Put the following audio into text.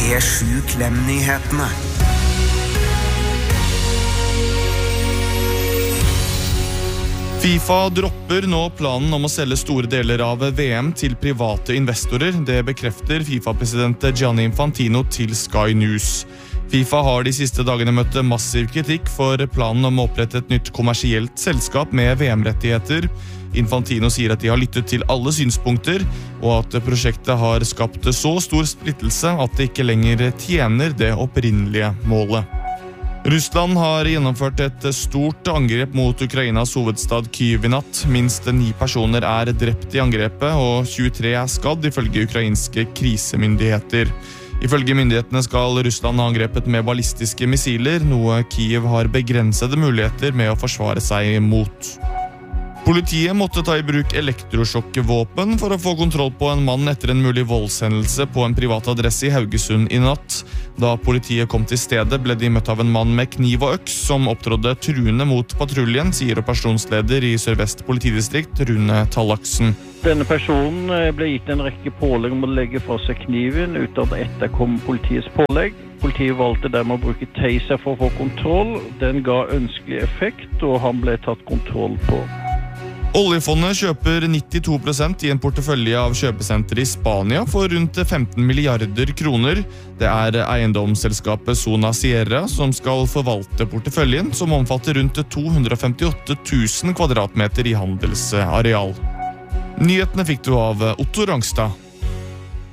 P7 Klem-nyhetene. FIFA dropper nå planen om å selge store deler av VM til private investorer. Det bekrefter FIFA-president Gianni Infantino til Sky News. FIFA har de siste dagene møtt massiv kritikk for planen om å opprette et nytt kommersielt selskap med VM-rettigheter. Infantino sier at de har lyttet til alle synspunkter, og at prosjektet har skapt så stor splittelse at det ikke lenger tjener det opprinnelige målet. Russland har gjennomført et stort angrep mot Ukrainas hovedstad Kyiv i natt. Minst 9 personer er drept i angrepet, og 23 er skadd ifølge ukrainske krisemyndigheter. Ifølge myndighetene skal Russland ha angrepet med ballistiske missiler, noe Kyiv har begrensede muligheter med å forsvare seg mot. Politiet måtte ta i bruk elektrosjokkvåpen for å få kontroll på en mann etter en mulig voldshendelse på en privat adresse i Haugesund i natt. Da politiet kom til stedet, ble de møtt av en mann med kniv og øks som opptrådde truende mot patruljen, sier operasjonsleder i Sør-Vest politidistrikt, Rune Tallaksen. Denne personen ble gitt en rekke pålegg om å legge fra seg kniven uten at etterkom politiets pålegg. Politiet valgte dermed å bruke taser for å få kontroll. Den ga ønskelig effekt, og han ble tatt kontroll på. Oljefondet kjøper 92% i en portefølje av kjøpesentre i Spania for rundt 15 milliarder kroner. Det er eiendomsselskapet Zona Sierra som skal forvalte porteføljen, som omfatter rundt 258 000 kvadratmeter i handelsareal. Nyhetene fikk du av Otto Rangstad.